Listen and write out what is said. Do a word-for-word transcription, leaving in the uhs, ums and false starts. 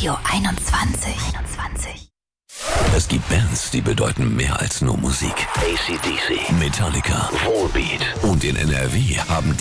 Radio einundzwanzig. einundzwanzig. Es gibt Bands, die bedeuten mehr als nur Musik. A C D C, Metallica, Volbeat und in N R W haben